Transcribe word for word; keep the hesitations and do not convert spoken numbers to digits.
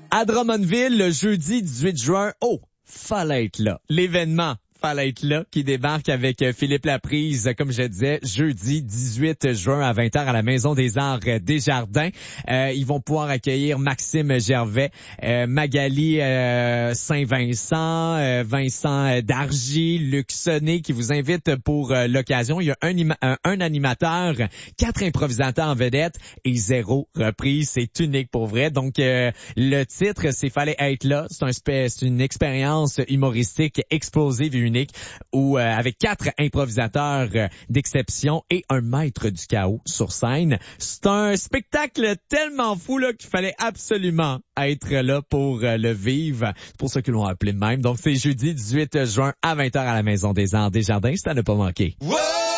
À Drummondville, le jeudi dix-huit juin, oh, fallait être là. L'événement fallait être là, qui débarque avec Philippe Laprise, comme je disais, jeudi dix-huit juin à vingt heures à la Maison des Arts Desjardins. Euh, ils vont pouvoir accueillir Maxime Gervais, euh, Magali euh, Saint-Vincent, euh, Vincent Dargy, Luc Sonnet qui vous invitent pour euh, l'occasion. Il y a un, un, un animateur, quatre improvisateurs en vedette et zéro reprise. C'est unique pour vrai. Donc, euh, le titre, c'est Fallait être là. C'est, un, c'est une expérience humoristique explosive et unique où euh, avec quatre improvisateurs euh, d'exception et un maître du chaos sur scène. C'est un spectacle tellement fou là qu'il fallait absolument être là pour euh, le vivre. C'est pour ça qu'ils l'ont appelé de même. Donc c'est jeudi dix-huit juin à vingt heures à la Maison des Arts Desjardins. C'est à ne pas manquer. Ouais!